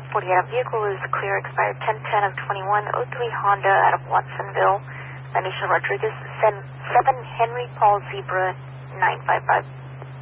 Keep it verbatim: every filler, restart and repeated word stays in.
forty-eight, vehicle is clear, expired ten ten of twenty-one, oh three Honda out of Watsonville, Anisha Rodriguez, seven Henry Paul Zebra, nine five five.